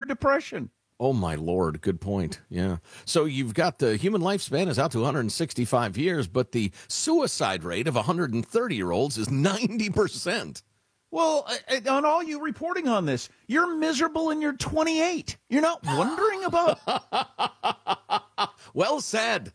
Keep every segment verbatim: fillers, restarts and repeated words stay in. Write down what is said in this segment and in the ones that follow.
depression. Oh, my Lord. Good point. Yeah. So you've got the human lifespan is out to one hundred sixty-five years, but the suicide rate of one hundred thirty-year-olds is ninety percent. Well, on all you reporting on this, you're miserable and you're twenty-eight. You're not wondering about... Well said.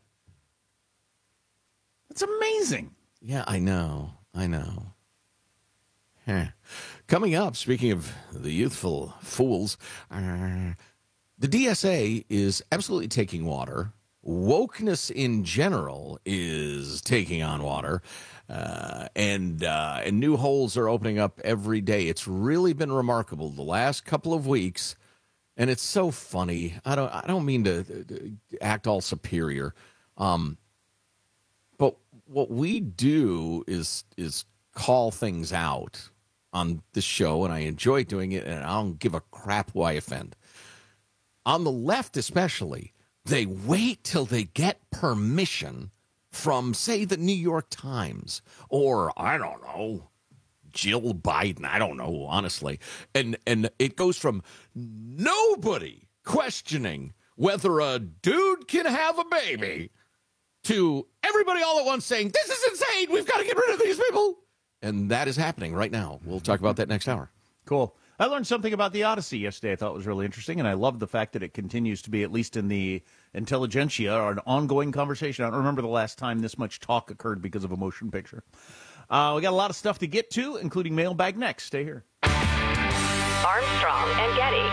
It's amazing. Yeah, I know. I know. Huh. Coming up, speaking of the youthful fools... Uh, The D S A is absolutely taking water. Wokeness in general is taking on water. Uh, and uh, and new holes are opening up every day. It's really been remarkable the last couple of weeks. And it's so funny. I don't I don't mean to, to act all superior. Um, but what we do is is call things out on this show, and I enjoy doing it, and I don't give a crap who I offend. On the left especially, they wait till they get permission from, say, the New York Times or, I don't know, Jill Biden. I don't know, honestly. And and it goes from nobody questioning whether a dude can have a baby to everybody all at once saying, this is insane. We've got to get rid of these people. And that is happening right now. We'll talk about that next hour. Cool. I learned something about the Odyssey yesterday I thought was really interesting, and I love the fact that it continues to be, at least in the intelligentsia, or an ongoing conversation. I don't remember the last time this much talk occurred because of a motion picture. Uh, we got a lot of stuff to get to, including mailbag next. Stay here. Armstrong and Getty.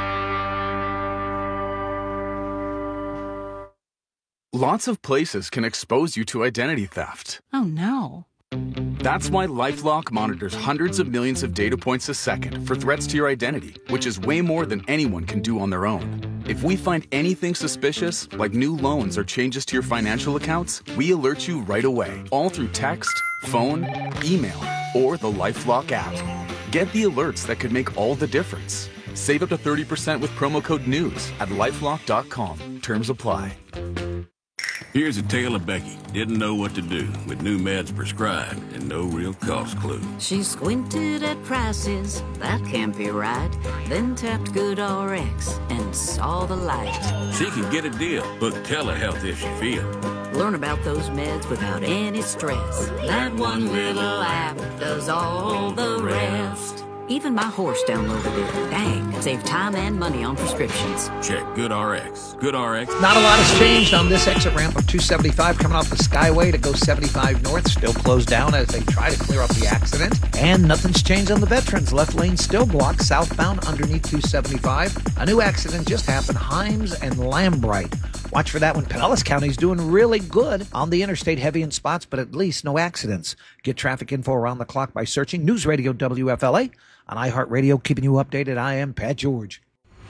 Lots of places can expose you to identity theft. Oh, no. That's why LifeLock monitors hundreds of millions of data points a second for threats to your identity, which is way more than anyone can do on their own. If we find anything suspicious, like new loans or changes to your financial accounts, we alert you right away, all through text, phone, email, or the LifeLock app. Get the alerts that could make all the difference. Save up to thirty percent with promo code NEWS at lifelock dot com. Terms apply. Here's a tale of Becky. Didn't know what to do with new meds prescribed and no real cost clue. She squinted at prices, that can't be right. Then tapped GoodRx and saw the light. She could get a deal. Book telehealth if she feel. Learn about those meds without any stress. That one little app does all the rest. Even my horse downloaded it. Dang, save time and money on prescriptions. Check GoodRx. GoodRx. Not a lot has changed on this exit ramp of two seventy-five coming off the Skyway to go seventy-five north. Still closed down as they try to clear up the accident. And nothing's changed on the Veterans. Left lane still blocked southbound underneath two seventy-five. A new accident just happened. Himes and Lambright. Watch for that one. Pinellas County's doing really good on the interstate, heavy in spots, but at least no accidents. Get traffic info around the clock by searching News Radio W F L A. On iHeartRadio, keeping you updated, I am Pat George.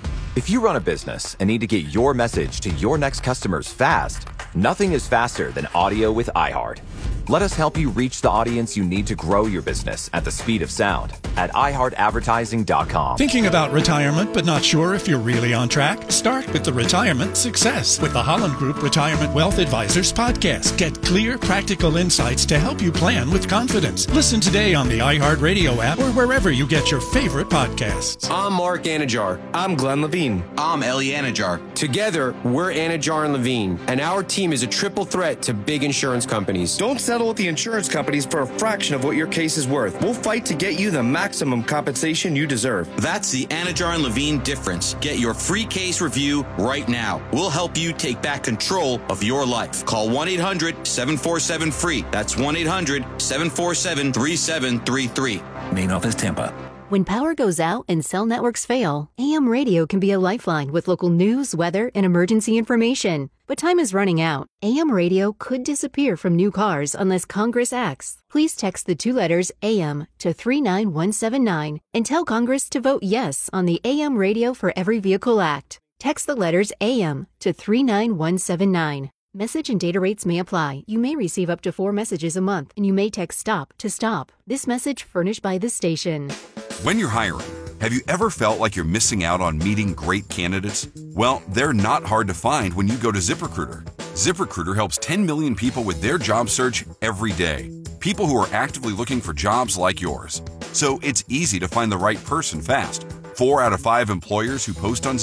If you run a business and need to get your message to your next customers fast, nothing is faster than audio with iHeart. Let us help you reach the audience you need to grow your business at the speed of sound at i heart advertising dot com. Thinking about retirement but not sure if you're really on track? Start with the Retirement Success with the Holland Group Retirement Wealth Advisors podcast. Get clear, practical insights to help you plan with confidence. Listen today on the iHeartRadio app or wherever you get your favorite podcasts. I'm Mark Anajar. I'm Glenn Levine. I'm Ellie Anajar. Together, we're Anajar and Levine, and our team is a triple threat to big insurance companies. Don't settle with the insurance companies for a fraction of what your case is worth. We'll fight to get you the maximum compensation you deserve. That's the Anajar and Levine difference. Get your free case review right now. We'll help you take back control of your life. Call one eight hundred seven four seven free. That's one eight hundred seven four seven three seven three three. Main office, Tampa. When power goes out and cell networks fail, A M radio can be a lifeline with local news, weather, and emergency information. But time is running out. A M radio could disappear from new cars unless Congress acts. Please text the two letters A M to three nine one seven nine and tell Congress to vote yes on the A M Radio for Every Vehicle Act. Text the letters A M to three nine one seven nine. Message and data rates may apply. You may receive up to four messages a month, and you may text STOP to stop. This message furnished by the station. When you're hiring, have you ever felt like you're missing out on meeting great candidates? Well, they're not hard to find when you go to ZipRecruiter. ZipRecruiter helps ten million people with their job search every day. People who are actively looking for jobs like yours. So it's easy to find the right person fast. Four out of five employers who post on